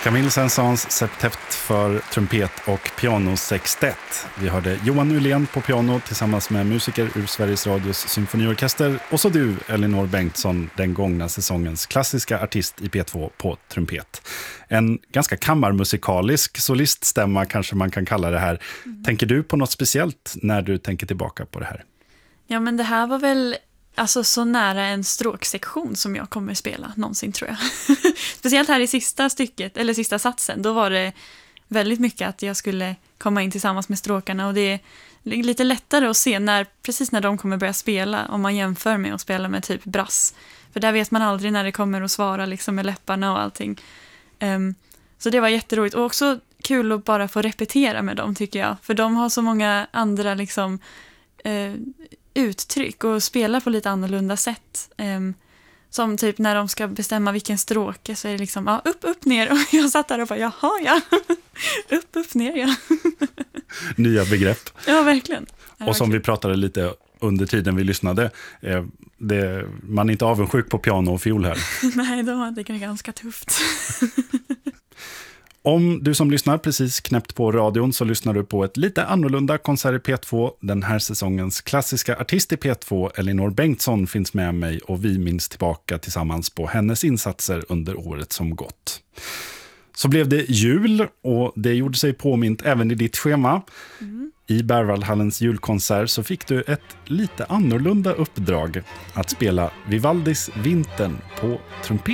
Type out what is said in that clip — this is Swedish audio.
Camille Saint-Saëns septett för trumpet och pianosextett. Vi hörde Johan Nylén på piano tillsammans med musiker ur Sveriges Radios symfoniorkester och så du, Elinor Bengtsson, den gångna säsongens klassiska artist i P2 på trumpet. En ganska kammarmusikalisk soliststämma kanske man kan kalla det här. Tänker du på något speciellt när du tänker tillbaka på det här? Ja, men det här var väl alltså så nära en stråksektion som jag kommer spela någonsin, tror jag. Speciellt här i sista stycket, eller sista satsen, då var det väldigt mycket att jag skulle komma in tillsammans med stråkarna, och det är lite lättare att se precis när de kommer börja spela, om man jämför med att spela med typ brass. För där vet man aldrig när det kommer att svara liksom med läpparna och allting. Så det var jätteroligt, och också kul att bara få repetera med dem, tycker jag. För de har så många andra liksom uttryck och spelar på lite annorlunda sätt. Som typ när de ska bestämma vilken stråke, så är det liksom upp, ner. Och jag satt där och bara, jaha, ja. upp, ner, ja. Nya begrepp. Ja, verkligen. Och som vi pratade lite under tiden vi lyssnade, man är inte avundsjuk på piano och fiol här. Nej, de hade det ganska tufft. Om du som lyssnar precis knäppt på radion, så lyssnar du på ett lite annorlunda konsert i P2. Den här säsongens klassiska artist i P2, Elinor Bengtsson, finns med mig, och vi minns tillbaka tillsammans på hennes insatser under året som gått. Så blev det jul, och det gjorde sig påmint även i ditt schema. I Berwaldhallens julkonsert så fick du ett lite annorlunda uppdrag, att spela Vivaldis Vintern på trumpet.